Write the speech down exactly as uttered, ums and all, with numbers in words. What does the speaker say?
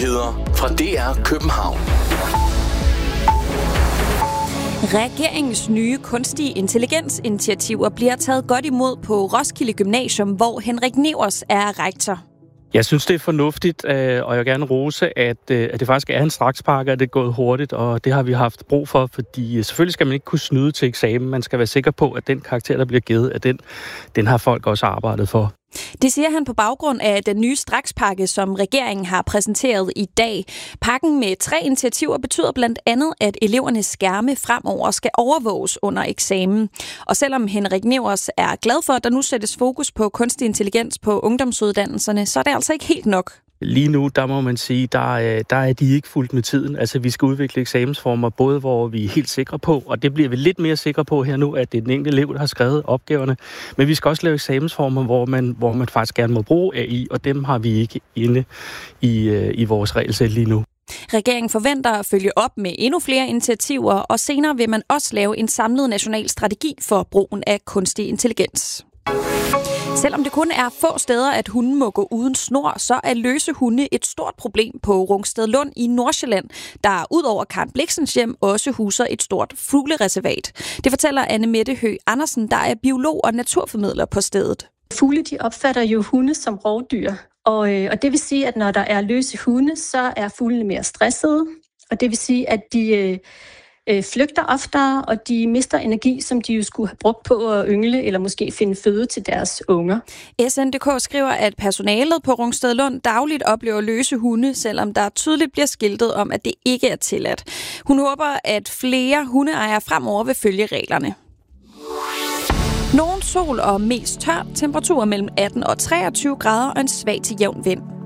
Nyheder fra D R København. Regeringens nye kunstige intelligensinitiativer bliver taget godt imod på Roskilde Gymnasium, hvor Henrik Nevers er rektor. Jeg synes, det er fornuftigt, og jeg vil gerne rose, at, at det faktisk er en strakspakke, at det er gået hurtigt, og det har vi haft brug for, fordi selvfølgelig skal man ikke kunne snyde til eksamen. Man skal være sikker på, at den karakter, der bliver givet, at den, den har folk også arbejdet for. Det siger han på baggrund af den nye strakspakke, som regeringen har præsenteret i dag. Pakken med tre initiativer betyder blandt andet, at elevernes skærme fremover skal overvåges under eksamen. Og selvom Henrik Nevers er glad for, at der nu sættes fokus på kunstig intelligens på ungdomsuddannelserne, så er det altså ikke helt nok. Lige nu, der må man sige, der, der er de ikke fuldt med tiden. Altså, vi skal udvikle eksamensformer, både hvor vi er helt sikre på, og det bliver vi lidt mere sikre på her nu, at det er den enkelte elev, der har skrevet opgaverne. Men vi skal også lave eksamensformer, hvor man, hvor man faktisk gerne må bruge A I, og dem har vi ikke inde i, i vores regelsæt lige nu. Regeringen forventer at følge op med endnu flere initiativer, og senere vil man også lave en samlet national strategi for brugen af kunstig intelligens. Selvom det kun er få steder, at hunden må gå uden snor, så er løse hunde et stort problem på Rungstedlund i Nordsjælland, der ud over Karen Bliksens hjem også huser et stort fuglereservat. Det fortæller Anne Mette Høgh Andersen, der er biolog og naturformidler på stedet. Fugle, de opfatter jo hunde som rovdyr, og, øh, og det vil sige, at når der er løse hunde, så er fuglene mere stressede, og det vil sige, at de øh, øh, flygter oftere, og de mister energi, som de jo skulle have brugt på at yngle, eller måske finde føde til deres unger. S N punktum D K skriver, at personalet på Rungstedlund dagligt oplever løse hunde, selvom der tydeligt bliver skiltet om, at det ikke er tilladt. Hun håber, at flere hundeejere fremover vil følge reglerne. Nogen sol og mest tør, temperaturer mellem atten og treogtyve grader og en svag til jævn vind.